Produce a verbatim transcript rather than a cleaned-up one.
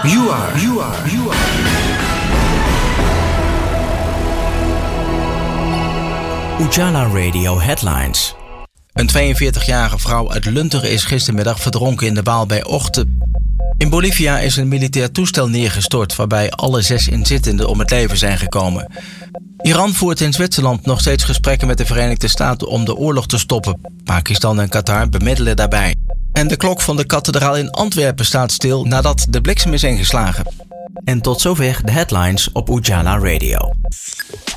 You are, you are, you are. Ujala Radio Headlines. Een tweeënveertigjarige vrouw uit Lunteren is gistermiddag verdronken in de Waal bij Ochten. In Bolivia is een militair toestel neergestort waarbij alle zes inzittenden om het leven zijn gekomen. Iran voert in Zwitserland nog steeds gesprekken met de Verenigde Staten om de oorlog te stoppen. Pakistan en Qatar bemiddelen daarbij. En de klok van de kathedraal in Antwerpen staat stil nadat de bliksem is ingeslagen. En tot zover de headlines op Ujala Radio.